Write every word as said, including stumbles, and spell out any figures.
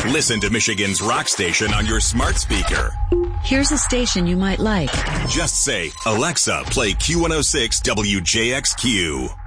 Listen to Michigan's rock station on your smart speaker. Here's a station you might like. Just say, Alexa, play Q one oh six W J X Q.